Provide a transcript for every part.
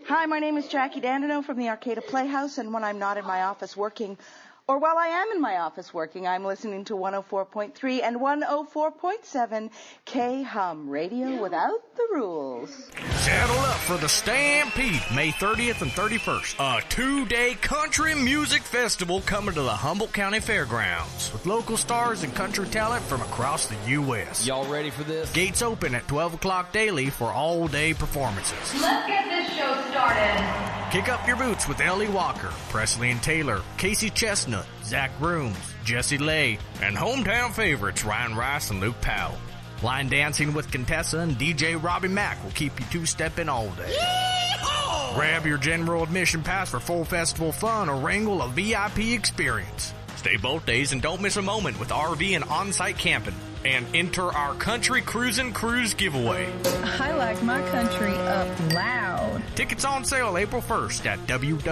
Hi, my name is Jackie Dandino from the Arcata Playhouse, and when I'm not in my office working, or while I am in my office working, I'm listening to 104.3 and 104.7 K-Hum, radio without the rules. Saddle up for the Stampede, May 30th and 31st. A 2-day country music festival coming to the Humboldt County Fairgrounds with local stars and country talent from across the U.S. Y'all ready for this? Gates open at 12 o'clock daily for all-day performances. Let's get this show started. Kick up your boots with Ellie Walker, Presley and Taylor, Casey Chestnut, Zach Grooms, Jesse Lay, and hometown favorites Ryan Rice and Luke Powell. Line dancing with Contessa and DJ Robbie Mack will keep you two-stepping all day. Yeehaw! Grab your general admission pass for full festival fun or wrangle a VIP experience. Stay both days and don't miss a moment with RV and on-site camping. And enter our Country Cruisin' Cruise giveaway. I like my country up loud. Tickets on sale April 1st at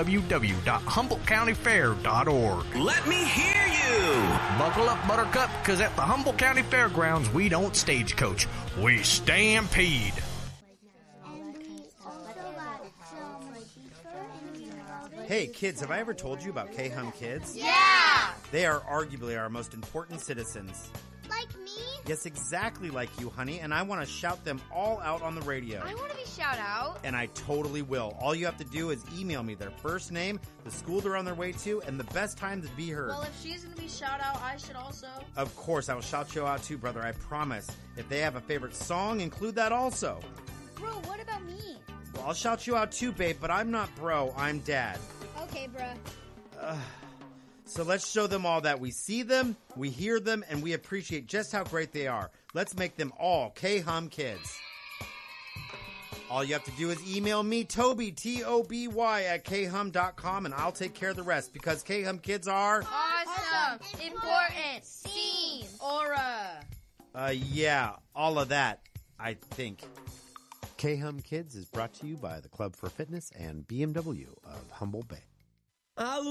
www.humboldtcountyfair.org. Let me hear you! Buckle up, Buttercup, because at the Humboldt County Fairgrounds, we don't stagecoach. We stampede. Hey, kids, have I ever told you about K-Hum Kids? Yeah! They are arguably our most important citizens. Like me? Yes, exactly like you, honey, and I want to shout them all out on the radio. I want to be shout out. And I totally will. All you have to do is email me their first name, the school they're on their way to, and the best time to be heard. Well, if she's going to be shout out, I should also. Of course, I will shout you out too, brother, I promise. If they have a favorite song, include that also. Bro, what about me? Well, I'll shout you out too, babe, but I'm not bro, I'm dad. Okay, bruh. So let's show them all that we see them, we hear them, and we appreciate just how great they are. Let's make them all K-Hum Kids. All you have to do is email me, Toby, T-O-B-Y, at khum.com, and I'll take care of the rest, because K-Hum Kids are... Awesome! Important! Scene! Aura! Yeah, all of that, I think. K-Hum Kids is brought to you by the Club for Fitness and BMW of Humboldt Bay.